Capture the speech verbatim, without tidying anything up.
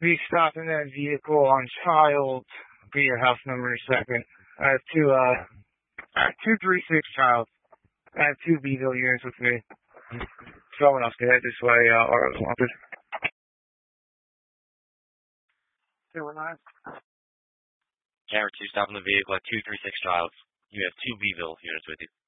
Be stopping that vehicle on Child. Be your house number in a second. I have two, uh, I have two three six Child. I have two Beeville units with me. Someone else can head this way, uh, or wanted. Two nine. Camera two, stopping the vehicle at two three six Child. You have two Beeville units with you.